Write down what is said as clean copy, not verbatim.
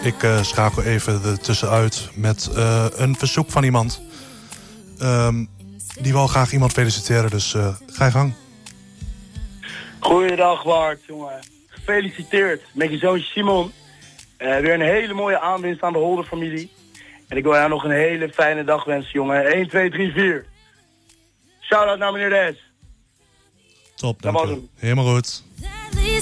Ik schakel even er tussenuit met een verzoek van iemand. Die wil graag iemand feliciteren, dus ga je gang. Goeiedag Bart, jongen. Gefeliciteerd met je zoontje Simon. Weer een hele mooie aanwinst aan de Holder-familie. En ik wil jou nog een hele fijne dag wensen, jongen. 1, 2, 3, 4. Shout-out naar meneer Des. Top, dank je. Helemaal goed.